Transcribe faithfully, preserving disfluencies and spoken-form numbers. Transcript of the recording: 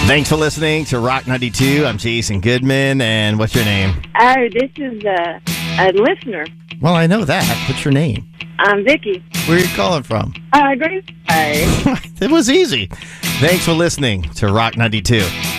Thanks for listening to Rock ninety-two. I'm Jason Goodman, and what's your name? Oh, this is a, a listener. Well, I know that. What's your name? I'm Vicky. Where are you calling from? Uh, Green Bay. It was easy. Thanks for listening to Rock ninety-two.